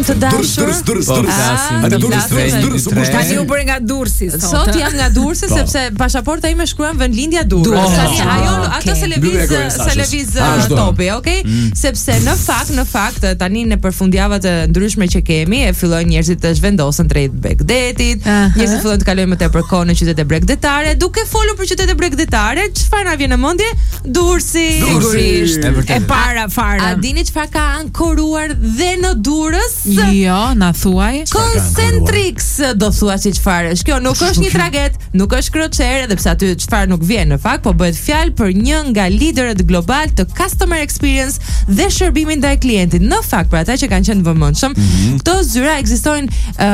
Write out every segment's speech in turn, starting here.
Të dashur. Tani u bëre nga Durrësi sot. Sot jam nga Durrësi sepse pasaporta ime shkruan vendlindja Durrës. Tani ato se lëviz topi, okay? Sepse në fakt tani në përfundjavët e ndryshme që kemi, e fillojnë njerëzit të zhvendosen drejt Bregdetit, njerëzit fillojnë të kalojnë më tepër kohë në qytete bregdetare, duke folur për qytete bregdetare, çfarë na vjen në mendje? Durrësi. Sigurisht. E para fare. A dini çfarë ka ankoruar dhe në Durrës? Jo, na thuaj. Concentrix, do thua si çfarë është. Kjo nuk është një traget, nuk është kroçer, edhe pse aty çfarë nuk vjen në fakt, po bëhet fjalë për një nga liderët global të customer experience dhe shërbimit ndaj klientit. Në fakt, për ata që kanë qenë vëmendshëm, këto zyra ekzistojnë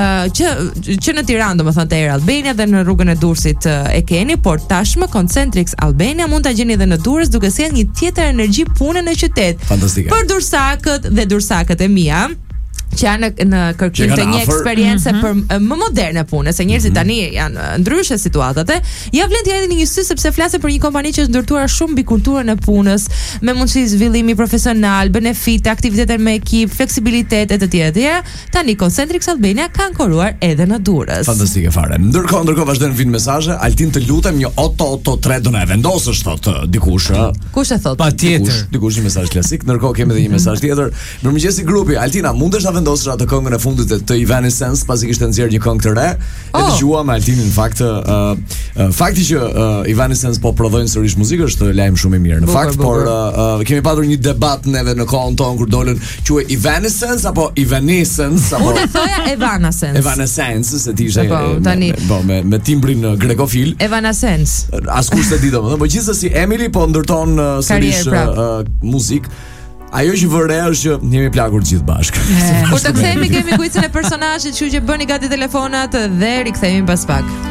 që në Tiranë, domethënë te Air Albania dhe në rrugën e Durrësit e keni, por tashmë Concentrix Albania mund ta gjeni edhe në Durrës duke sjellë një tjetër energji pune në qytet. Fantastike. Për dursakët dhe dursakët e mia që janë në kërkim të një eksperiencë për më moderne pune, se njerëzit tani janë ndryshe situatat. Ja vlen t'ja hedhni një sy sepse flasë për një kompani që është ndërtuar shumë mbi kulturën e punës, me mundësi zhvillimi profesional, benefite, aktivitete me ekip, fleksibilitet e të tjera. Tani Concentrix Albania ka ankoruar edhe në Durrës. Fantastike fare. Ndërkohë vazhdojnë vinë mesazhe. Altin, të lutem, një Otto 3 do na e vendosësh, thotë dikush. Kush e thot? Patjetër. Dikush një mesazh klasik. Ndërkohë kemi edhe një mesazh tjetër. Mirëmëngjesi grupi. Altina, mundesh ta vendosësh atë këngën e fundit të Evanescence pasi kishte nxjerrë një këngë të re. E dëgjuam me Altinin, në fakt fakti që Evanescence po prodhojnë sërish muzikë është lajm shumë i mirë. Në fakt, por kemi patur një debat neve në kohën tonë kur dolën quhej Evanescence apo Evanescence apo unë thoja Evanescence. Evanescence, se ti ishe me timbrin grekofil. Evanescence. Askush se di domethënë, por gjithsesi Emily po ndërton sërish muzikë. Ajo që vëre është që jemi plagur gjithë bashkë. Kur të kthehemi kemi kuicin e personazhit, kështu që bëni gati telefonat dhe rikthehemi pas pak.